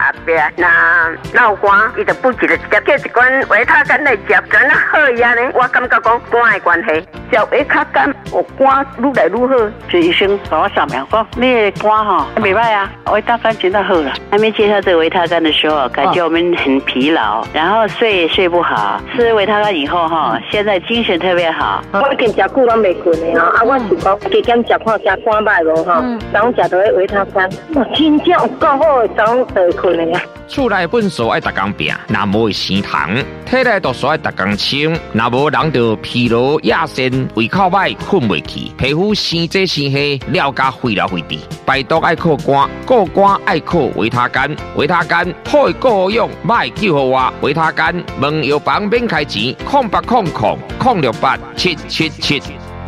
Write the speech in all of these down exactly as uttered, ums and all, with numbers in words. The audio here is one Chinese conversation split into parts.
后壁，那闹肝，伊就补一个一粒叫一罐维他甘来食，真啊好呀呢。我感觉讲肝的关系，食维他甘，我肝愈来愈好。就医生帮我扫描，讲你的肝哈袂歹啊，维他甘真的好了。还没介绍这个维他甘的时候，感觉我们很疲劳，然后睡也睡不好。吃维他甘以后哈，现在精神特别好。 我已经食久拢袂困的啊，啊，我是讲加减食看食肝歹无哈，早上食到维他甘，哇，真正有够好的，早上就会困的啊。 厝内本素爱逐工拼，若无会生糖；体内毒素爱逐工清，若无人就疲劳亚身，胃口歹，困袂去，皮肤生这生黑，了加废了废滴。排毒爱靠肝，顾肝爱靠维他甘，维他甘好顾用，歹救互我。维他甘问药房免开钱，空八空空空六八七七七。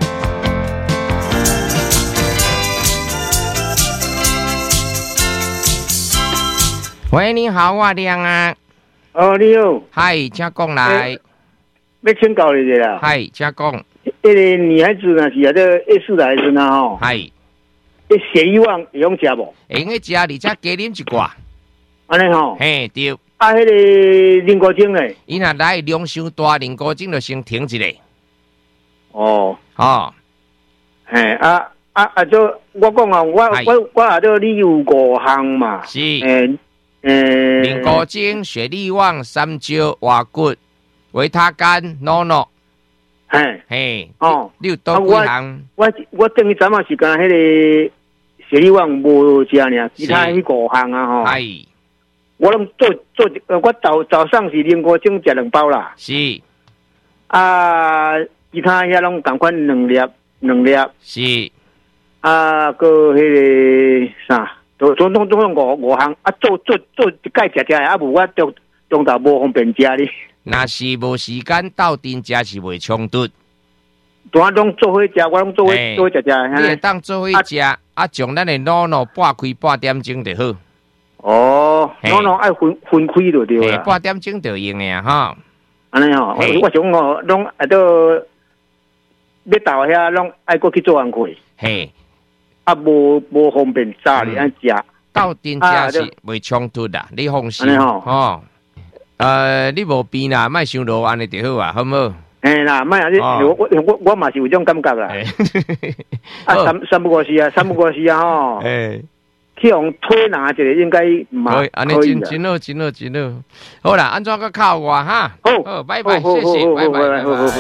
喂，你好，我亮啊。 哦，你好。 嗨，请讲来。欸、 要请教你啦。 嗨，请讲。 那个女孩子若是啊，这二四来的时啊吼。 嗨。 那血利旺会用食无？ 会用食，而且加啉一寡。 安尼吼。 嘿，对。 啊，迄个磷固精咧。 伊若来量伤大，磷固精就先停一下。 哦。 哦。 嘿，啊啊啊！就我讲啊，我我我啊，都你有五项嘛。 是。 诶。诶， 磷固精、血利旺、三椒、瓦骨、维他甘、诺诺， 嘿， 嘿， 哦， 你有多几项？ 我我等于昨晚是讲迄个血利旺无食呢，其他迄五项啊吼。 係， 我拢做做，我早早上是磷固精食两包啦。 是， 啊，其他遐拢共款两粒，两粒。 是， 啊，个迄个啥？总总总总五五项啊，做做做一摆食食，啊无我中中昼无方便食哩。 若是无时间斗阵食是袂冲突。 当然拢做伙食，我拢做伙做伙食食。 你会当做伙食，啊，将咱的脑脑拨开半点钟就好。 哦，脑脑爱分分开就对啦。 半点钟就用的哈。 安尼吼，我想哦，拢啊都要到遐拢爱过去做工课。 嘿。 啊，无无方便炸哩，安食。 斗阵食是袂冲突啦，你放心吼。呃，你无变啦，莫伤落安尼就好啊，好唔好？ 嘿啦，莫啊，我我我我嘛是有种感觉啦。啊，三三不过时啊，三不过时啊吼。诶，去用推拿一个应该嘛安尼真真好，真好，真好。好啦，安怎个靠我哈？ 好， 好，拜拜，谢谢，拜拜，拜拜。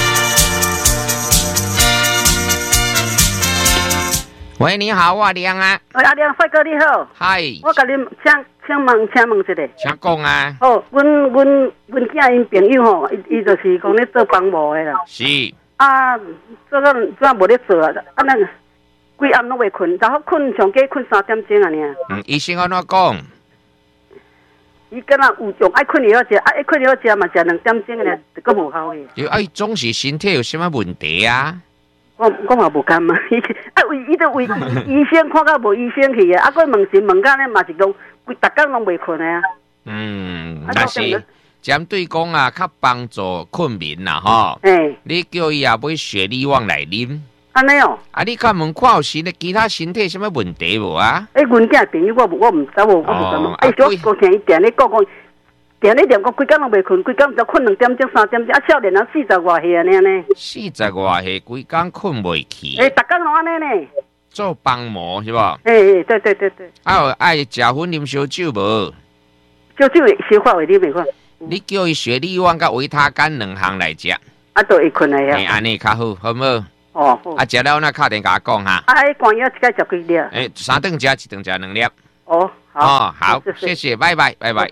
喂，你好，我亮啊。 喂，阿亮，帅哥你好。 嗨。 我甲你请请问，请问一个。 请讲啊。 哦，阮阮阮囝因朋友吼，伊伊就是讲咧做帮模的啦。 是。 啊，做个怎无咧做啊？啊那个规暗拢未困，然后困上加困三点钟啊尔。 嗯，医生安怎讲？ 伊敢若有种爱困了食，啊爱困了食嘛，食两点钟咧，佫无效嘅。 就爱总是身体有什么问题啊？ 我我嘛无甘嘛，啊为伊都为医生看到无医生去啊，啊佮问神问到咧嘛是讲规逐工拢袂困啊。 嗯，但是针对讲啊，较帮助困眠啦吼。 诶， 你叫伊也买血利旺来啉。 安尼哦。 啊，你看问看有时咧其他身体什么问题无啊？ 诶，阮囝朋友我我毋知无，我毋知问。诶，我我听伊定咧讲讲。定咧念讲，规工拢袂困，规工就困两点钟、三点钟，啊，少年人四十外岁安尼呢。 四十外岁，规工困袂去。 诶，逐工拢安尼呢。 做帮模是无？ 诶诶，对对对对。 啊，有爱食粉啉烧酒无？ 烧酒烧法会啉袂款。 你叫伊血利旺甲维他甘两项来食。 啊，都会困来啊。诶，安尼较好，好唔好？ 哦。好。 啊，食了那敲电甲我讲哈。 啊，迄寒药一该食几粒？ 诶，三顿食，一顿食两粒。 哦，好。 哦，好，谢谢，拜拜，拜拜。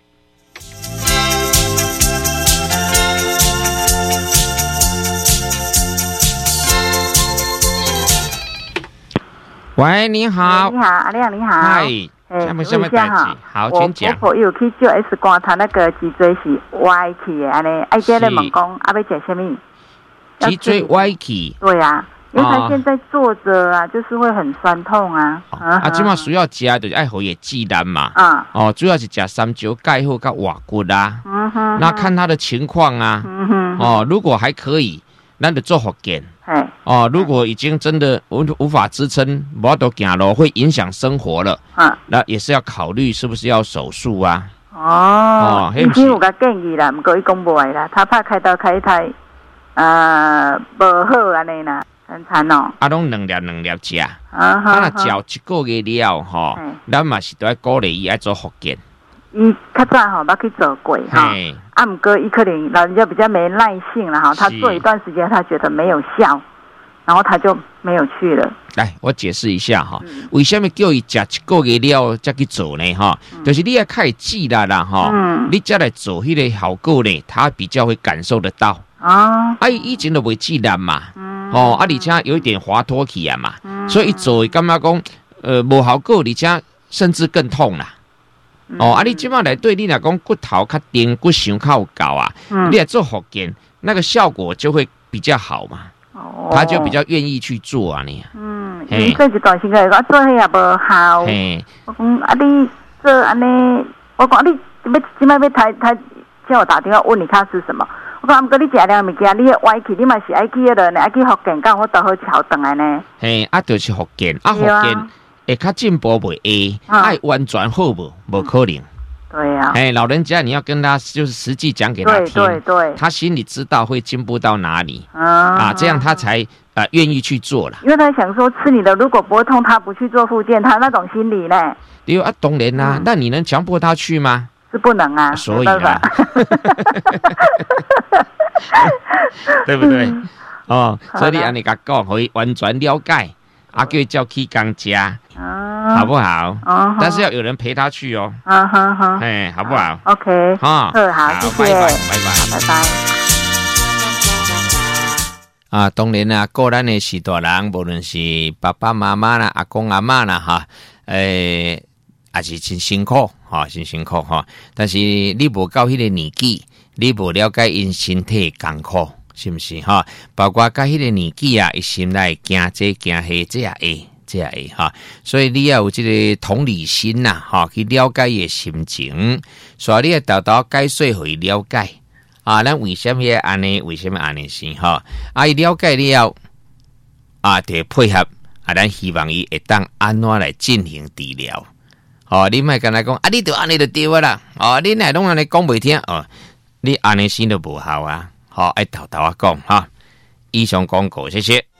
喂，你好。 你好，阿亮，你好。 嗨，下面下面代志，好，请讲。 我婆婆有去做 X 光，她那个脊椎是歪去的，安尼，哎，这咧问讲，啊，要吃什么？ 脊椎歪去。 对啊，因为她现在坐着啊，就是会很酸痛啊。 啊，即马需要食就是爱好也剂丹嘛。啊。哦，主要是食三椒钙或甲瓦骨啦。嗯哼。那看她的情况啊。嗯哼。哦，如果还可以，咱就做复健。 嘿。 哦，如果已经真的无无法支撑，无都行路，会影响生活了。啊，那也是要考虑是不是要手术啊？ 哦，医生有个建议啦，不过伊讲不会啦，他怕开刀开太，呃，不好安尼啦，很惨哦。 啊，拢两粒两粒食，啊，那照一个月了吼，咱嘛是都要鼓励伊爱做复健。 伊较早吼，捌去做过哈，啊，不过伊可能老人家比较没耐性了哈，他做一段时间，他觉得没有效，然后他就没有去了。 来，我解释一下哈，嗯、为什么叫伊食一个月了再去做呢？哈、嗯，就是你要开始记啦啦哈，嗯、你再来做迄个效果呢，他比较会感受得到。啊，啊，以前都袂记啦嘛，嗯、哦，啊，而且有一点滑脱起啊嘛，嗯、所以一做感觉讲，呃，无效果，而且甚至更痛啦。嗯、哦，啊，你即马来对你来讲骨头较硬，骨伤较有够啊，嗯、你来做复健，那个效果就会比较好嘛。哦，他就比较愿意去做啊，你。嗯， 因做一段时间，我做迄也无效。嘿，我讲啊，你做安尼，我讲啊，你要即摆要抬抬，叫我打电话问你他是什么？我讲，毋过你食了物件，你歪去，你嘛是爱去迄落呢，爱去复健，敢我都好桥转来呢。 嘿，啊，就是复健，啊，复健会较进步袂会，爱完全好无？无可能。 对呀、啊， 哎，老人家你要跟他就是实际讲给他听， 对对对， 他心里知道会进步到哪里啊，啊这样他才呃愿意去做了。 因为他想说吃你的如果不会痛，他不去做复健，他那种心理呢。 对啊，当然啦、啊，嗯、那你能强迫他去吗？ 是不能啊， 所以啊，对不对？嗯、哦，所以你按你甲讲，可以完全了解，啊，叫叫去工家。好不好？哦，但是要有人陪他去哦。嗯哼哼，哎，好不好 ？OK， 哈， 嗯，好，谢谢， 拜拜，拜拜， 拜拜。 啊，当然啦，个人的是大人，无论是爸爸妈妈啦、阿公阿嬷啦，哈，诶，也是真辛苦，哈，真辛苦哈。但是你无到迄个年纪，你无了解因身体艰苦，是不是哈？包括到迄个年纪啊，伊心内惊这惊迄，这也会。这样哈，所以你要有这个同理心呐，哈，去了解伊的心情，所以你要豆豆解说互伊了解啊，咱为什么安尼？为什么安尼是哈？啊，伊了解了啊，得配合啊，咱希望伊会当安怎来进行治疗。哦，你莫跟他讲啊，你就安尼就对啦，哦，你乃拢安尼讲袂听哦，你安尼先都无效啊，好，爱豆豆啊讲哈。以上广告，谢谢。